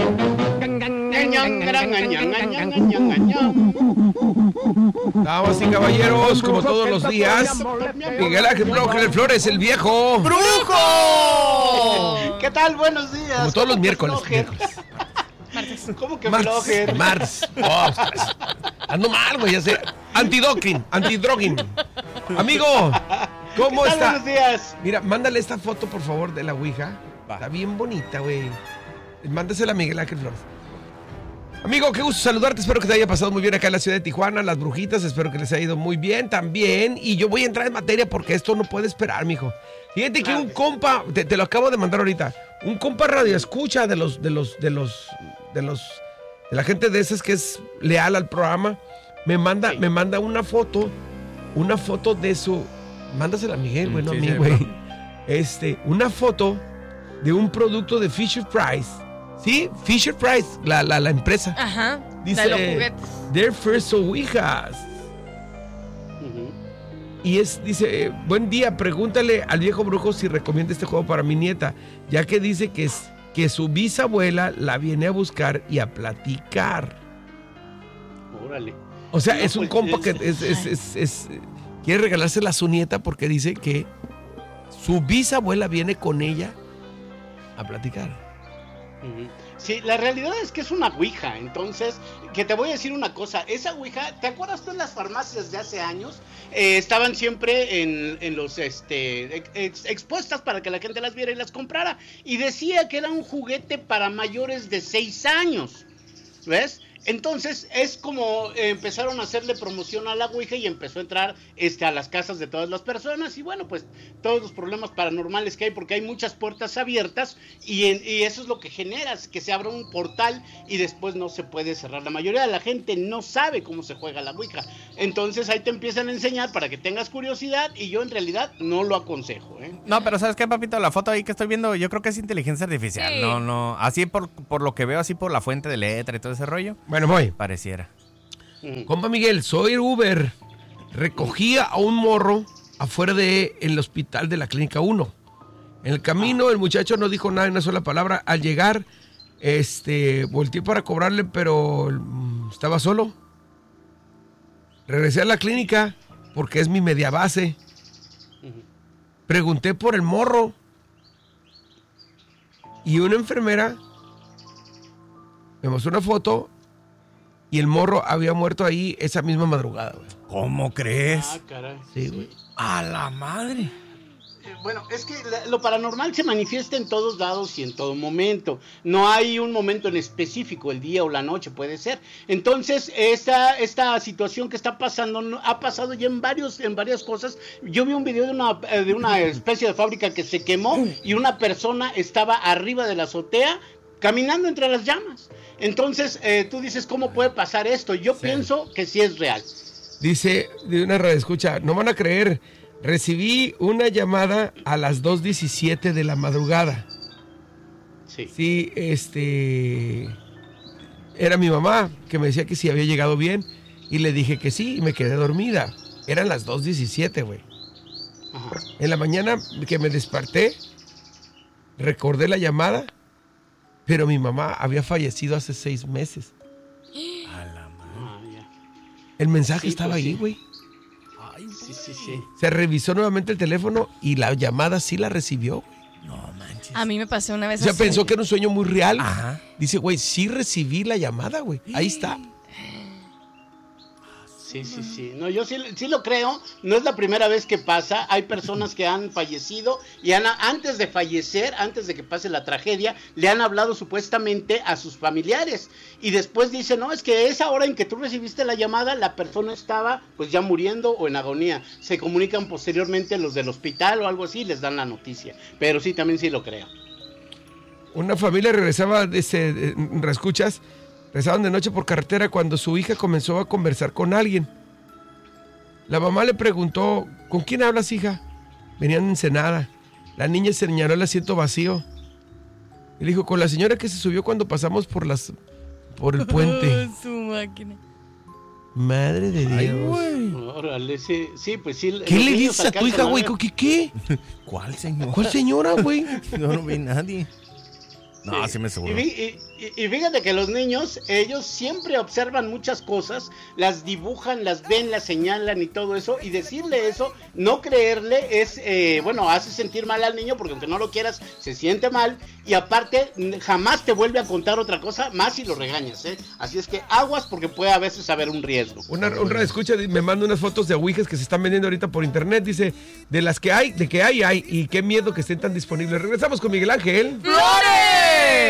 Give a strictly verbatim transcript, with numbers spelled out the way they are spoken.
Damas y caballeros, como todos los días, Miguel Ángel Flores, el viejo brujo. ¿Qué tal? Buenos días. Como todos los miércoles. miércoles. Martes. ¿Cómo que Flojer? Martes. Oh, ando mal, güey, ya sé. Antidoping, antidroguing. Amigo, ¿cómo ¿Qué tal? está? Buenos días. Mira, mándale esta foto, por favor, de la Ouija. Va. Está bien bonita, güey. Mándasela a Miguel Ángel Flores. Amigo, qué gusto saludarte, espero que te haya pasado muy bien acá en la ciudad de Tijuana, las brujitas, espero que les haya ido muy bien también, y yo voy a entrar en materia porque esto no puede esperar, mijo. Fíjate que un compa, te, te lo acabo de mandar ahorita, un compa radio escucha de los, de los, de los, de los, de la gente de esas que es leal al programa, me manda, sí. me manda una foto, una foto de su, mándasela a Miguel, bueno, sí, a mí, sí, güey, este, una foto de un producto de Fisher Price. Sí, Fisher Price, la, la, la empresa. Ajá, dice, de los juguetes. Their first Ouijas. Uh-huh. Y es, dice, buen día, pregúntale al viejo brujo si recomienda este juego para mi nieta, ya que dice que, es, que su bisabuela la viene a buscar y a platicar. Órale. O sea, no, pues, es un compa que es, es, es, es, quiere regalársela a su nieta porque dice que su bisabuela viene con ella a platicar. Sí, la realidad es que es una ouija, entonces, que te voy a decir una cosa, esa ouija, ¿te acuerdas tú en las farmacias de hace años? Eh, estaban siempre en, en los, este, ex, expuestas para que la gente las viera y las comprara, y decía que era un juguete para mayores de seis años, ¿ves? Entonces es como eh, empezaron a hacerle promoción a la ouija y empezó a entrar este, a las casas de todas las personas y bueno, pues todos los problemas paranormales que hay porque hay muchas puertas abiertas y, en, y eso es lo que genera, que se abra un portal y después no se puede cerrar. La mayoría de la gente no sabe cómo se juega la ouija, entonces ahí te empiezan a enseñar para que tengas curiosidad y yo en realidad no lo aconsejo, ¿eh? No, pero ¿sabes qué, papito? La foto ahí que estoy viendo yo creo que es inteligencia artificial, sí. no, no, así por, por lo que veo, así por la fuente de letra y todo ese rollo. Bueno, voy. Pareciera. Compa Miguel, soy Uber. Recogía a un morro afuera del el hospital de la Clínica uno. En el camino el muchacho no dijo nada, una sola palabra. Al llegar, este, volteé para cobrarle, pero um, estaba solo. Regresé a la clínica porque es mi media base. Pregunté por el morro. Y una enfermera me mostró una foto. Y el morro había muerto ahí esa misma madrugada, güey. ¿Cómo crees? Ah, caray. Sí, güey. Sí. A la madre. Eh, bueno, es que la, lo paranormal se manifiesta en todos lados y en todo momento. No hay un momento en específico, el día o la noche puede ser. Entonces, esta, esta situación que está pasando no, ha pasado ya en varios, en varias cosas. Yo vi un video de una, de una especie de fábrica que se quemó y una persona estaba arriba de la azotea caminando entre las llamas. Entonces, eh, tú dices, ¿cómo puede pasar esto? Yo sí. pienso que sí es real. Dice, de una radio escucha, no van a creer, recibí una llamada a las dos diecisiete de la madrugada. Sí. Sí, este... Era mi mamá, que me decía que sí había llegado bien, y le dije que sí, y me quedé dormida. Eran las dos diecisiete, güey. Ajá. En la mañana que me desperté, recordé la llamada, pero mi mamá había fallecido hace seis meses. A la madre. Ah, ya. El mensaje sí, estaba pues ahí, sí. güey. Ay, sí, sí, sí. Se revisó nuevamente el teléfono y la llamada sí la recibió, güey. No manches. A mí me pasó una vez O sea, así. pensó que era un sueño muy real. Ajá. Dice, güey, sí recibí la llamada, güey. Ahí está. Sí, sí, sí. No, yo sí, sí lo creo. No es la primera vez que pasa. Hay personas que han fallecido y han, antes de fallecer, antes de que pase la tragedia, le han hablado supuestamente a sus familiares. Y después dicen, no, es que esa hora en que tú recibiste la llamada, la persona estaba pues ya muriendo o en agonía. Se comunican posteriormente los del hospital o algo así y les dan la noticia. Pero sí, también sí lo creo. Una familia regresaba, de ese, de, ¿escuchas? Regresaban de noche por carretera cuando su hija comenzó a conversar con alguien. La mamá le preguntó, ¿con quién hablas, hija? Venían en Ensenada. La niña señaló el asiento vacío. Y le dijo, con la señora que se subió cuando pasamos por las por el puente. Su máquina. Madre de Dios. Ay, güey. Órale, sí, sí, pues sí. ¿Qué le dices a tu hija, güey? ¿Qué, ¿Qué? ¿Cuál señora? ¿Cuál señora, güey? Yo no vi nadie. No, sí, sí me seguro. Y, y, y, y fíjate que los niños, ellos siempre observan muchas cosas, las dibujan, las ven, las señalan y todo eso, y decirle eso, no creerle, es, eh, bueno, hace sentir mal al niño, porque aunque no lo quieras, se siente mal, y aparte, jamás te vuelve a contar otra cosa, más si lo regañas, ¿eh? Así es que aguas, porque puede a veces haber un riesgo. Una, un radioescucha me manda unas fotos de ouijas que se están vendiendo ahorita por internet, dice, de las que hay, de que hay, hay, y qué miedo que estén tan disponibles. Regresamos con Miguel Ángel. ¡Flores!